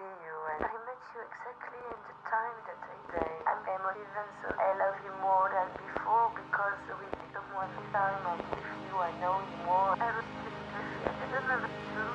see you, and I met you exactly in the time that I say I'm emotive, and so I love you more than before because we did one time. And with you, I know you more. I was just with you. I don't know.